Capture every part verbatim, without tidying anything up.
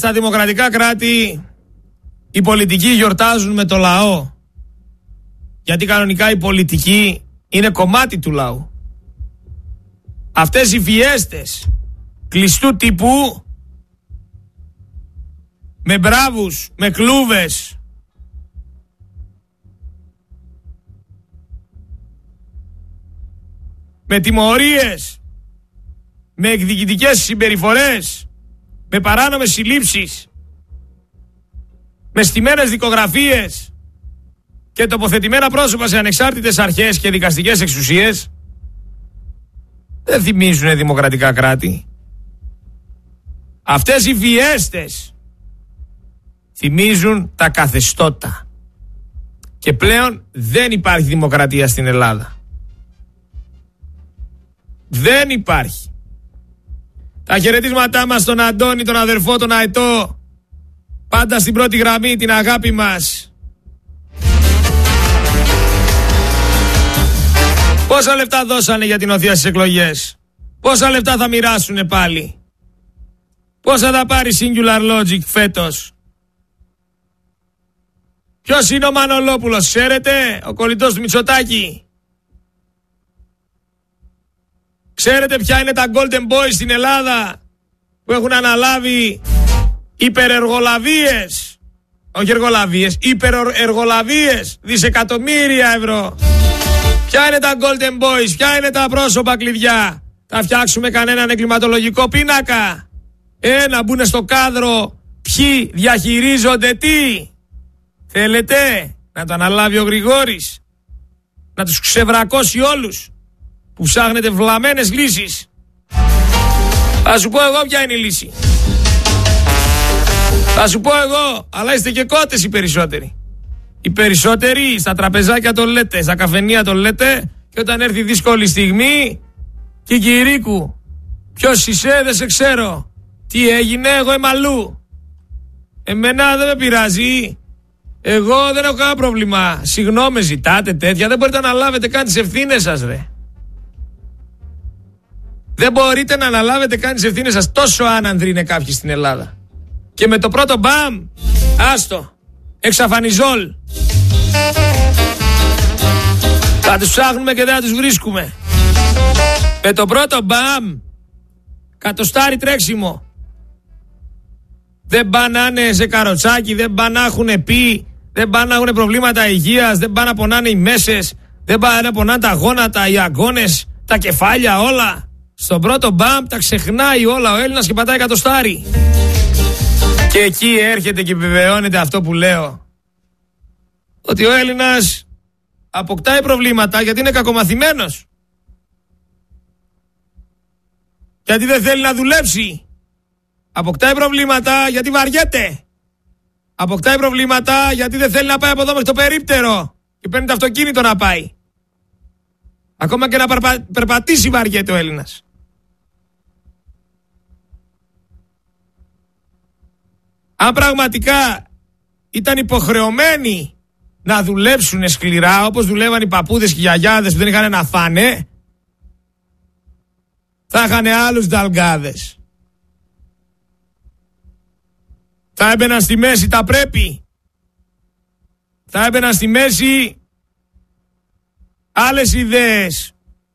στα δημοκρατικά κράτη οι πολιτικοί γιορτάζουν με το λαό. Γιατί κανονικά οι πολιτικοί είναι κομμάτι του λαού. Αυτές οι φιέστες κλειστού τύπου, με μπράβους, με κλούβες, με τιμωρίες, με εκδικητικές συμπεριφορές, με παράνομες συλλήψεις, με στημένες δικογραφίες και τοποθετημένα πρόσωπα σε ανεξάρτητες αρχές και δικαστικές εξουσίες, δεν θυμίζουν δημοκρατικά κράτη. Αυτές οι φιέστες θυμίζουν τα καθεστώτα. Και πλέον δεν υπάρχει δημοκρατία στην Ελλάδα. Δεν υπάρχει. Τα χαιρετίσματά μας στον Αντώνη, τον αδερφό, τον Αετό, πάντα στην πρώτη γραμμή, την αγάπη μας. Πόσα λεφτά δώσανε για την οθεία στις εκλογές? Πόσα λεφτά θα μοιράσουνε πάλι? Πόσα θα πάρει Singular Logic φέτος? Ποιος είναι ο Μανολόπουλος, ξέρετε? Ο κολλητός του Μητσοτάκη. Ξέρετε ποια είναι τα Golden Boys στην Ελλάδα που έχουν αναλάβει υπερεργολαβίες? Όχι εργολαβίες, υπερεργολαβίες δισεκατομμύρια ευρώ. Ποια είναι τα Golden Boys, ποια είναι τα πρόσωπα κλειδιά? Θα φτιάξουμε κανέναν εγκληματολογικό πίνακα? Ε, να μπουν στο κάδρο ποιοι διαχειρίζονται τι? Θέλετε να το αναλάβει ο Γρηγόρης, να τους ξεβρακώσει όλους που ψάχνετε βλαμμένες λύσεις? Θα σου πω εγώ ποια είναι η λύση. Θα σου πω εγώ, αλλά είστε και κότες οι περισσότεροι. Οι περισσότεροι στα τραπεζάκια το λέτε, στα καφενεία το λέτε, και όταν έρθει δύσκολη στιγμή, Κικυρίκου, ποιος είσαι, δεν σε ξέρω. Τι έγινε, εγώ είμαι αλλού. Εμένα δεν με πειράζει. Εγώ δεν έχω κανένα πρόβλημα. Συγγνώμη ζητάτε τέτοια, δεν μπορείτε να αναλάβετε καν τις ευθύνες σας, ρε. Δεν μπορείτε να αναλάβετε καν τις ευθύνες σας. Τόσο άνανδροι είναι κάποιοι στην Ελλάδα. Και με το πρώτο μπαμ, άστο, εξαφανιζόλ. Θα τους ψάχνουμε και δεν θα τους βρίσκουμε. Με το πρώτο μπαμ, κατοστάρι τρέξιμο. Δεν πάνε να είναι σε καροτσάκι, δεν πάνε να έχουν πει, δεν πάνε να έχουν προβλήματα υγείας, δεν πάνε να πονάνε οι μέσες, δεν πάνε να πονάνε τα γόνατα, οι αγκώνες, τα κεφάλια, όλα. Στον πρώτο μπαμ τα ξεχνάει όλα ο Έλληνας και πατάει κατοστάρι. Και εκεί έρχεται και επιβεβαιώνεται αυτό που λέω. Ότι ο Έλληνας αποκτάει προβλήματα γιατί είναι κακομαθημένος. Γιατί δεν θέλει να δουλέψει. Αποκτάει προβλήματα γιατί βαριέται. Αποκτάει προβλήματα γιατί δεν θέλει να πάει από εδώ μέχρι το περίπτερο και παίρνει το αυτοκίνητο να πάει. Ακόμα και να περπα... περπατήσει βαριέται ο Έλληνας. Αν πραγματικά ήταν υποχρεωμένοι να δουλέψουν σκληρά, όπως δουλεύαν οι παππούδες και οι γιαγιάδες που δεν είχαν να φάνε, θα είχαν άλλους νταλγκάδες. Θα έμπαιναν στη μέση τα πρέπει. Θα έμπαιναν στη μέση άλλες ιδέες.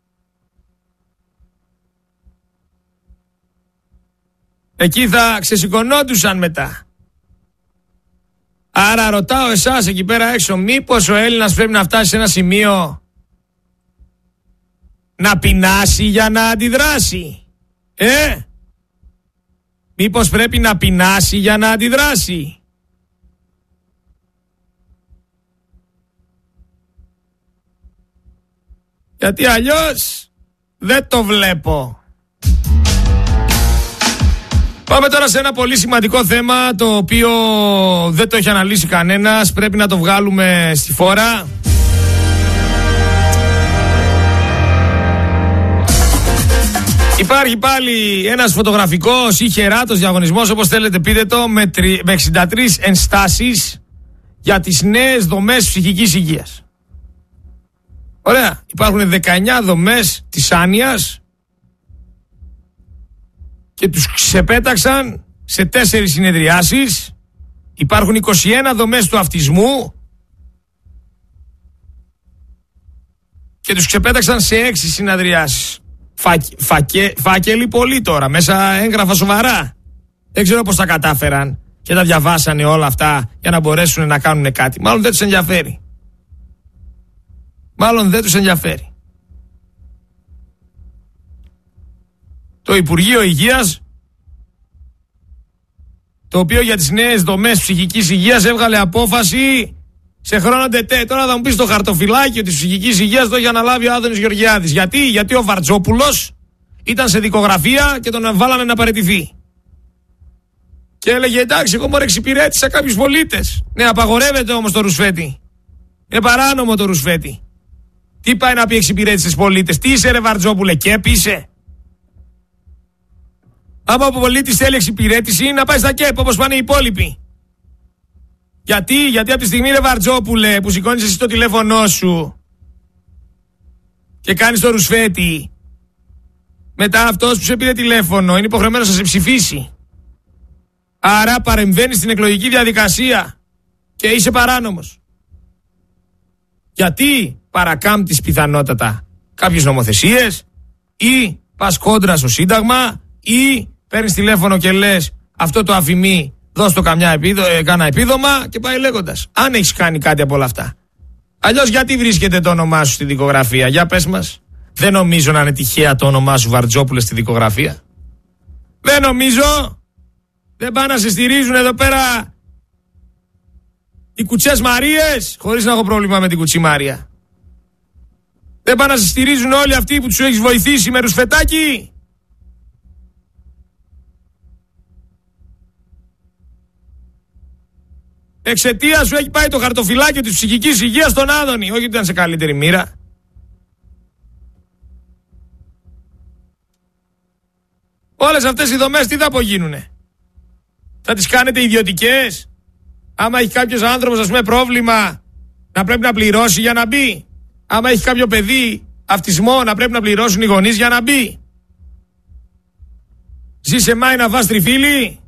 Εκεί θα ξεσηκωνόντουσαν μετά. Άρα ρωτάω εσάς εκεί πέρα έξω, μήπως ο Έλληνας πρέπει να φτάσει σε ένα σημείο να πεινάσει για να αντιδράσει? Ε? Μήπως πρέπει να πεινάσει για να αντιδράσει? Γιατί αλλιώς δεν το βλέπω. Πάμε τώρα σε ένα πολύ σημαντικό θέμα, το οποίο δεν το έχει αναλύσει κανένας. Πρέπει να το βγάλουμε στη φόρα. Υπάρχει πάλι ένας φωτογραφικός ή χεράτος διαγωνισμός, όπως θέλετε πείτε το, με, τρι, με εξήντα τρεις ενστάσεις για τις νέες δομές ψυχικής υγείας. Ωραία. Υπάρχουν δεκαεννιά δομές της άνοιας και τους ξεπέταξαν σε τέσσερις συνεδριάσεις. Υπάρχουν είκοσι ένα δομές του αυτισμού και τους ξεπέταξαν σε έξι συνεδριάσεις. Φακε, φακε, φάκελοι πολύ τώρα, μέσα έγγραφα σοβαρά. Δεν ξέρω πώς τα κατάφεραν και τα διαβάσανε όλα αυτά για να μπορέσουν να κάνουν κάτι. Μάλλον δεν τους ενδιαφέρει. Μάλλον δεν τους ενδιαφέρει. Το Υπουργείο Υγείας, το οποίο για τις νέες δομές ψυχικής υγείας έβγαλε απόφαση σε χρόνο τετέ. Τώρα θα μου πεις το χαρτοφυλάκιο της ψυχικής υγείας το έχει αναλάβει ο Άδωνης Γεωργιάδης. Γιατί, Γιατί ο Βαρτζόπουλος ήταν σε δικογραφία και τον βάλανε να παραιτηθεί. Και έλεγε εντάξει, εγώ μωρέ εξυπηρέτησα κάποιους πολίτες. Ναι, απαγορεύεται όμως το ρουσφέτη. Είναι παράνομο το ρουσφέτη. Τι πάει να πει εξυπηρέτησες πολίτες? Τι είσαι ρε Βαρτζόπουλε, ΚΕΠ είσαι? Άμα ο πολίτης θέλει εξυπηρέτηση, να πάει στα ΚΕΠ όπως πάνε οι υπόλοιποι. Γιατί, γιατί από τη στιγμή ρε Βαρτζόπουλε που σηκώνεις εσύ το τηλέφωνό σου και κάνεις το ρουσφέτη, μετά αυτός που σε πήρε τηλέφωνο είναι υποχρεωμένος να σε ψηφίσει. Άρα παρεμβαίνεις στην εκλογική διαδικασία και είσαι παράνομος. Γιατί παρακάμπτεις πιθανότατα κάποιες νομοθεσίες ή πας κόντρα στο Σύνταγμα ή παίρνεις τηλέφωνο και λες αυτό το αφημί, δώσ' το καμιά επίδο, ε, κάνα επίδομα και πάει λέγοντας. Αν έχεις κάνει κάτι από όλα αυτά. Αλλιώς γιατί βρίσκεται το όνομά σου στη δικογραφία? Για πες μας. Δεν νομίζω να είναι τυχαία το όνομά σου Βαρτζόπουλε στη δικογραφία. Δεν νομίζω. Δεν πάνε να σε στηρίζουν εδώ πέρα οι κουτσές Μαρίες, χωρίς να έχω πρόβλημα με την κουτσή Μάρια. Δεν πάνε να σε στηρίζουν όλοι αυτοί που τους έχεις βοηθήσει με ρουσφετάκι. Εξαιτία σου έχει πάει το χαρτοφυλάκιο της ψυχικής υγείας στον Άδωνη. Όχι ότι ήταν σε καλύτερη μοίρα. Όλες αυτές οι δομές τι θα απογίνουνε? Θα τις κάνετε ιδιωτικές? Άμα έχει κάποιος άνθρωπος, ας πούμε, πρόβλημα, να πρέπει να πληρώσει για να μπει. Άμα έχει κάποιο παιδί αυτισμό, να πρέπει να πληρώσουν οι γονείς για να μπει. Ζει σε μάη να βάς τριφύλι.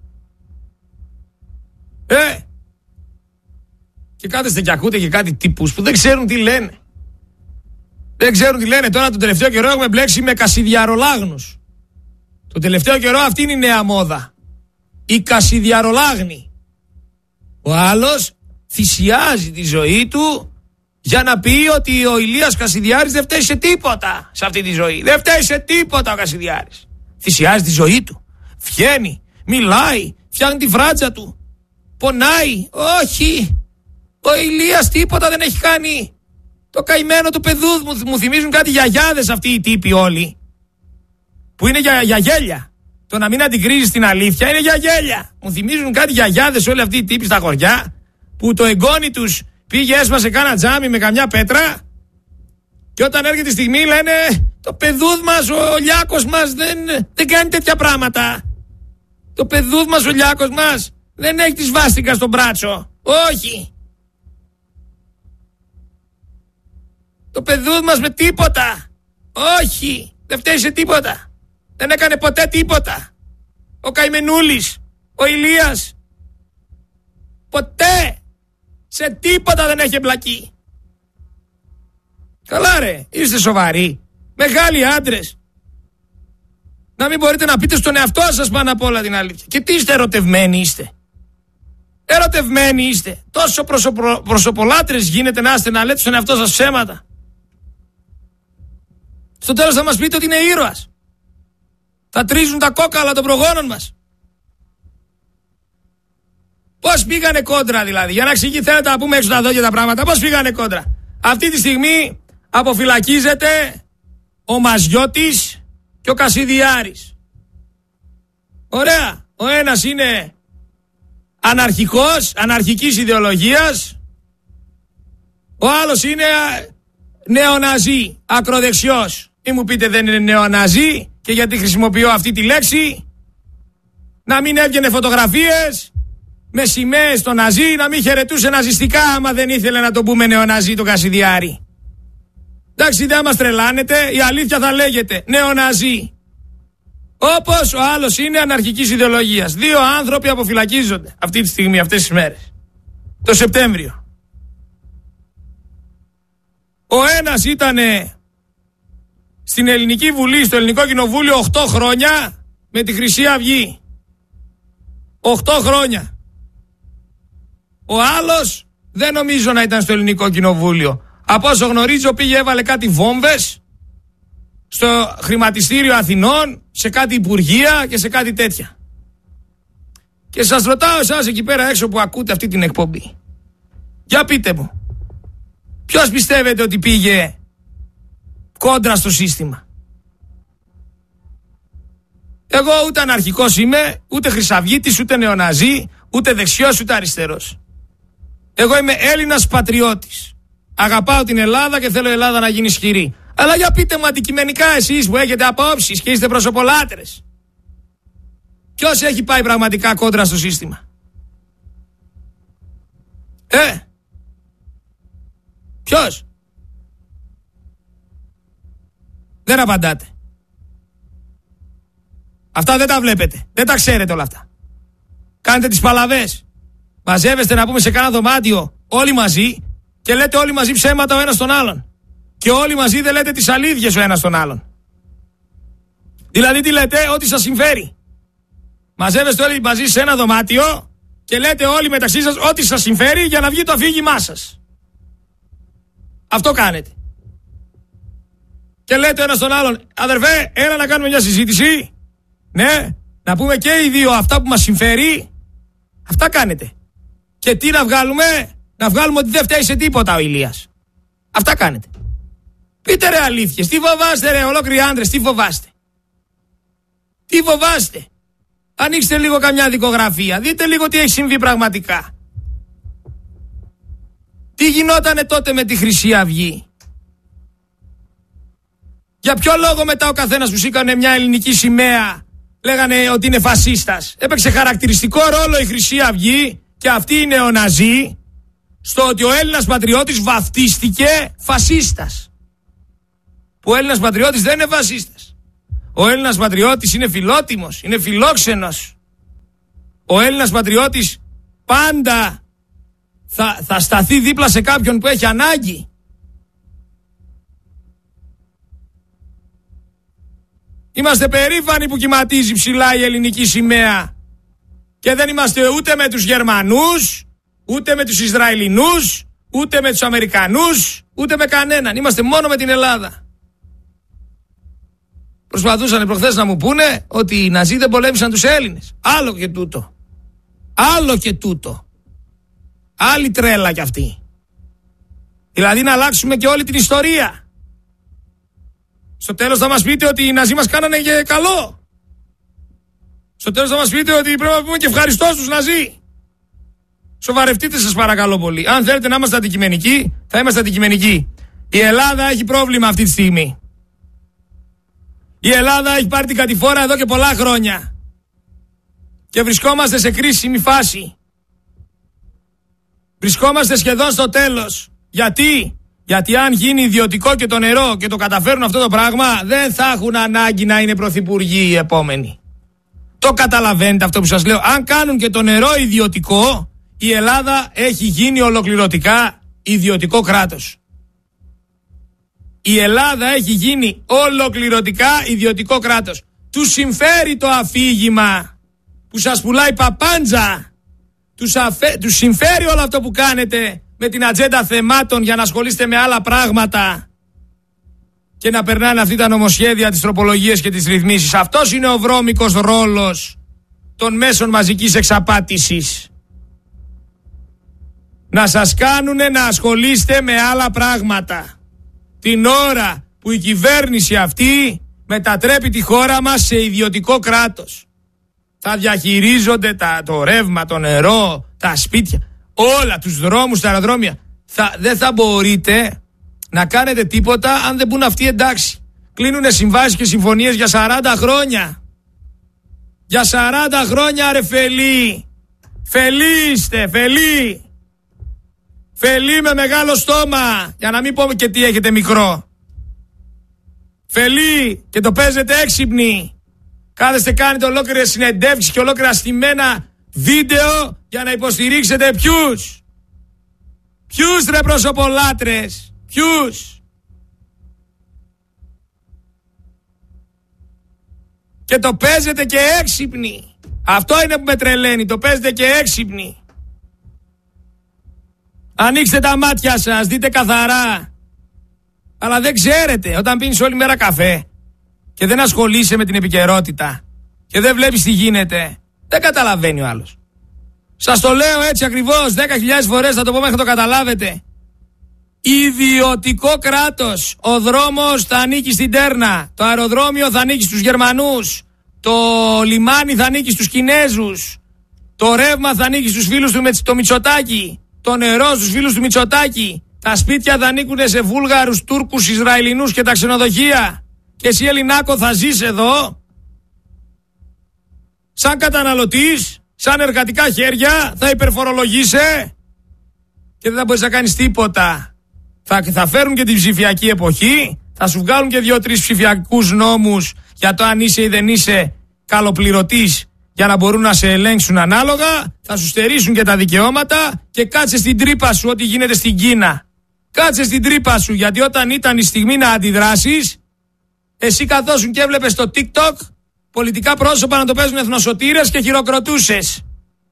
Ε! Και κάθεστε και ακούτε και κάτι τύπους που δεν ξέρουν τι λένε. Δεν ξέρουν τι λένε. Τώρα τον τελευταίο καιρό έχουμε μπλέξει με κασιδιαρολάγνους. Τον τελευταίο καιρό αυτή είναι η νέα μόδα. Η κασιδιαρολάγνη. Ο άλλος θυσιάζει τη ζωή του για να πει ότι ο Ηλίας Κασιδιάρης δεν φταίει σε τίποτα σε αυτή τη ζωή. Δεν φταίει σε τίποτα ο Κασιδιάρης. Θυσιάζει τη ζωή του. Βγαίνει, μιλάει, φτιάχνει τη φράτσα του. Πονάει. Όχι. Ο Ηλίας τίποτα δεν έχει κάνει. Το καημένο του παιδού μου, μου θυμίζουν κάτι γιαγιάδες αυτοί οι τύποι όλοι. Που είναι για, για γέλια. Το να μην αντικρίζεις την αλήθεια είναι για γέλια. Μου θυμίζουν κάτι γιαγιάδες όλοι αυτοί οι τύποι στα χωριά. Που το εγγόνι τους πήγε, έσπασε κάνα τζάμι με καμιά πέτρα. Και όταν έρχεται η στιγμή λένε το παιδούδ μας, ο Λιάκος μας δεν, δεν κάνει τέτοια πράγματα. Το παιδούδ μας, ο Λιάκος μας δεν έχει τη σβάστηκα στον μπράτσο. Όχι. Το παιδούδ μας με τίποτα. Όχι. Δεν φταίει σε τίποτα. Δεν έκανε ποτέ τίποτα. Ο καημενούλης, ο Ηλίας, ποτέ σε τίποτα δεν έχει εμπλακεί. Καλά ρε, είστε σοβαροί? Μεγάλοι άντρες. Να μην μπορείτε να πείτε στον εαυτό σας πάνω απ' όλα την αλήθεια. Και τι είστε, ερωτευμένοι είστε? Ερωτευμένοι είστε? Τόσο προσωπο, προσωπολάτρες γίνεται να είστε, να λέτε στον εαυτό σας ψέματα. Στο τέλος θα μας πείτε ότι είναι ήρωας. Θα τρίζουν τα κόκαλα των προγόνων μας. Πώς πήγανε κόντρα δηλαδή? Για να εξηγεί, θέλετε να πούμε έξω τα δόντια τα πράγματα. Πώς πήγανε κόντρα? Αυτή τη στιγμή αποφυλακίζεται ο Μαζιώτης και ο Κασιδιάρης. Ωραία. Ο ένας είναι αναρχικός, αναρχικής ιδεολογίας. Ο άλλος είναι νεοναζί, ακροδεξιός. Ή μου πείτε δεν είναι νεοναζί και γιατί χρησιμοποιώ αυτή τη λέξη. Να μην έβγαινε φωτογραφίες με σημαίες στο ναζί, να μην χαιρετούσε ναζιστικά άμα δεν ήθελε να το πούμε νεοναζί το Κασιδιάρη. Εντάξει, δεν μας τρελάνετε, η αλήθεια θα λέγεται νεοναζί. Όπως ο άλλος είναι αναρχικής ιδεολογίας. Δύο άνθρωποι αποφυλακίζονται αυτή τη στιγμή, αυτές τις μέρες. Το Σεπτέμβριο. Ο ένας ήταν στην Ελληνική Βουλή, στο Ελληνικό Κοινοβούλιο οκτώ χρόνια με τη Χρυσή Αυγή. οκτώ χρόνια. Ο άλλος δεν νομίζω να ήταν στο Ελληνικό Κοινοβούλιο. Από όσο γνωρίζω πήγε έβαλε κάτι βόμβες στο χρηματιστήριο Αθηνών, σε κάτι υπουργεία και σε κάτι τέτοια. Και σας ρωτάω εσάς εκεί πέρα έξω που ακούτε αυτή την εκπομπή. Για πείτε μου, ποιος πιστεύετε ότι πήγε κόντρα στο σύστημα? Εγώ ούτε αναρχικός είμαι, ούτε χρυσαυγίτης, ούτε νεοναζί, ούτε δεξιός, ούτε αριστερός. Εγώ είμαι Έλληνας πατριώτης. Αγαπάω την Ελλάδα και θέλω η Ελλάδα να γίνει ισχυρή. Αλλά για πείτε μου αντικειμενικά εσείς που έχετε απόψεις και είστε προσωπολάτρες. Ποιος έχει πάει πραγματικά κόντρα στο σύστημα? Ε, ποιος? Δεν απαντάτε. Αυτά δεν τα βλέπετε. Δεν τα ξέρετε όλα αυτά. Κάνετε τις παλαβές. Μαζεύεστε να πούμε σε κάνα δωμάτιο όλοι μαζί και λέτε όλοι μαζί ψέματα ο ένας τον άλλον. Και όλοι μαζί δεν λέτε τις αλήθειες ο ένας τον άλλον. Δηλαδή τι λέτε? Ό,τι σας συμφέρει. Μαζεύεστε όλοι μαζί σε ένα δωμάτιο και λέτε όλοι μεταξύ σας ό,τι σας συμφέρει για να βγει το αφήγημά σας. Αυτό κάνετε. Και λέτε ο ένας τον άλλον, αδερφέ, έλα να κάνουμε μια συζήτηση. Ναι, να πούμε και οι δύο αυτά που μας συμφέρει. Αυτά κάνετε. Και τι να βγάλουμε? Να βγάλουμε ότι δεν φταίει σε τίποτα ο Ηλίας. Αυτά κάνετε. Πείτε ρε αλήθειες, τι φοβάστε ρε ολόκληροι άντρες, τι φοβάστε? Τι φοβάστε? Ανοίξτε λίγο καμιά δικογραφία, δείτε λίγο τι έχει συμβεί πραγματικά. Τι γινότανε τότε με τη Χρυσή Αυγή? Για ποιο λόγο μετά ο καθένας που σήκανε μια ελληνική σημαία λέγανε ότι είναι φασίστας? Έπαιξε χαρακτηριστικό ρόλο η Χρυσή Αυγή και αυτή η νεοναζί στο ότι ο Έλληνας πατριώτης βαφτίστηκε φασίστας. Που ο Έλληνας πατριώτης δεν είναι φασίστας. Ο Έλληνας πατριώτης είναι φιλότιμος, είναι φιλόξενος. Ο Έλληνας πατριώτης πάντα θα, θα σταθεί δίπλα σε κάποιον που έχει ανάγκη. Είμαστε περήφανοι που κυματίζει ψηλά η ελληνική σημαία. Και δεν είμαστε ούτε με τους Γερμανούς, ούτε με τους Ισραηλινούς, ούτε με τους Αμερικανούς, ούτε με κανέναν. Είμαστε μόνο με την Ελλάδα. Προσπαθούσαν προχθές να μου πούνε ότι οι Ναζί δεν πολέμησαν τους Έλληνες. Άλλο και τούτο. Άλλο και τούτο. Άλλη τρέλα κι αυτή. Δηλαδή να αλλάξουμε και όλη την ιστορία. Στο τέλος θα μας πείτε ότι οι Ναζί μας κάνανε και καλό. Στο τέλος θα μας πείτε ότι πρέπει να πούμε και ευχαριστώ στους Ναζί. Σοβαρευτείτε σας παρακαλώ πολύ. Αν θέλετε να είμαστε αντικειμενικοί, θα είμαστε αντικειμενικοί. Η Ελλάδα έχει πρόβλημα αυτή τη στιγμή. Η Ελλάδα έχει πάρει την κατηφόρα εδώ και πολλά χρόνια. Και βρισκόμαστε σε κρίσιμη φάση. Βρισκόμαστε σχεδόν στο τέλος. Γιατί? Γιατί αν γίνει ιδιωτικό και το νερό και το καταφέρουν αυτό το πράγμα, δεν θα έχουν ανάγκη να είναι πρωθυπουργοί οι επόμενοι. Το καταλαβαίνετε αυτό που σας λέω? Αν κάνουν και το νερό ιδιωτικό, η Ελλάδα έχει γίνει ολοκληρωτικά ιδιωτικό κράτος. Η Ελλάδα έχει γίνει ολοκληρωτικά ιδιωτικό κράτος. Τους συμφέρει το αφήγημα που σας πουλάει παπάντζα. Τους, αφε... τους συμφέρει όλο αυτό που κάνετε με την ατζέντα θεμάτων για να ασχολείστε με άλλα πράγματα και να περνάνε αυτή τα νομοσχέδια, τις τροπολογίες και τις ρυθμίσεις. Αυτός είναι ο βρώμικος ρόλος των μέσων μαζικής εξαπάτησης. Να σας κάνουνε να ασχολείστε με άλλα πράγματα. Την ώρα που η κυβέρνηση αυτή μετατρέπει τη χώρα μας σε ιδιωτικό κράτος. Θα διαχειρίζονται τα, το ρεύμα, το νερό, τα σπίτια, όλα, τους δρόμους, τα αεροδρόμια. Θα, δεν θα μπορείτε να κάνετε τίποτα αν δεν μπουν αυτοί εντάξει. Κλείνουνε συμβάσεις και συμφωνίες για σαράντα χρόνια. Για σαράντα χρόνια ρε φελί. Φελί είστε, φελί. Φελί με μεγάλο στόμα. Για να μην πούμε και τι έχετε μικρό. Φελί και το παίζετε έξυπνοι. Κάθεστε κάνετε ολόκληρες συνεντεύξεις και ολόκληρα στημένα βίντεο για να υποστηρίξετε ποιους. Ποιους ρε προσωπολάτρες. Ποιους. Και το παίζετε και έξυπνοι. Αυτό είναι που με τρελαίνει. Το παίζετε και έξυπνοι. Ανοίξτε τα μάτια σας. Δείτε καθαρά. Αλλά δεν ξέρετε. Όταν πίνεις όλη μέρα καφέ και δεν ασχολείσαι με την επικαιρότητα και δεν βλέπεις τι γίνεται, δεν καταλαβαίνει ο άλλος. Σας το λέω έτσι ακριβώς δέκα χιλιάδες φορές, θα το πω μέχρι να το καταλάβετε. Ιδιωτικό κράτος. Ο δρόμος θα ανήκει στην Τέρνα. Το αεροδρόμιο θα ανήκει στους Γερμανούς. Το λιμάνι θα ανήκει στους Κινέζους. Το ρεύμα θα ανήκει στους φίλους του το Μητσοτάκη. Το νερό στους φίλους του Μητσοτάκη. Τα σπίτια θα ανήκουν σε Βούλγαρους, Τούρκους, Ισραηλινούς και τα ξενοδοχεία. Και εσύ Ελληνάκο θα ζεις εδώ σαν καταναλωτής, σαν εργατικά χέρια, θα υπερφορολογείσαι και δεν θα μπορείς να κάνεις τίποτα. Θα, θα φέρουν και την ψηφιακή εποχή, θα σου βγάλουν και δύο-τρεις ψηφιακούς νόμους για το αν είσαι ή δεν είσαι καλοπληρωτής, για να μπορούν να σε ελέγξουν ανάλογα, θα σου στερήσουν και τα δικαιώματα και κάτσε στην τρύπα σου ό,τι γίνεται στην Κίνα. Κάτσε στην τρύπα σου, γιατί όταν ήταν η στιγμή να αντιδράσεις, εσύ καθόσουν και έβλεπες στο TikTok πολιτικά πρόσωπα να το παίζουν εθνοσωτήρες και χειροκροτούσες.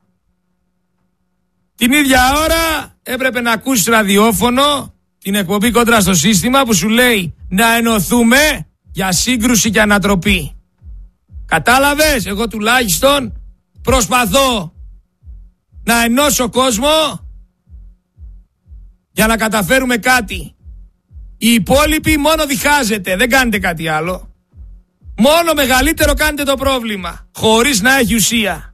Την ίδια ώρα έπρεπε να ακούσεις ραδιόφωνο, την εκπομπή Κόντρα στο Σύστημα, που σου λέει να ενωθούμε για σύγκρουση και ανατροπή. Κατάλαβες? Εγώ τουλάχιστον προσπαθώ να ενώσω κόσμο για να καταφέρουμε κάτι. Οι υπόλοιποι μόνο διχάζετε, δεν κάνετε κάτι άλλο. Μόνο μεγαλύτερο κάνετε το πρόβλημα, χωρίς να έχει ουσία.